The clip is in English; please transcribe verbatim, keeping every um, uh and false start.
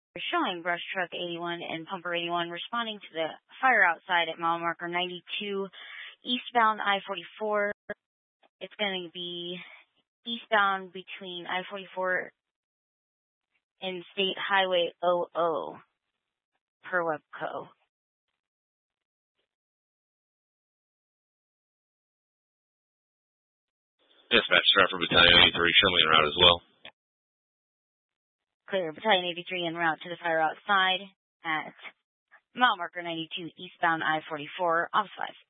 showing brush truck eighty-one and pumper eighty-one responding to the fire outside at mile marker ninety-two, eastbound I forty-four. It's going to be eastbound between I forty-four and State Highway zero zero per Webco. Dispatch, Stratford Battalion eighty-three, show me en route as well. Clear, Battalion eighty-three en route to the fire outside at mile marker ninety-two, eastbound I forty-four, Office five.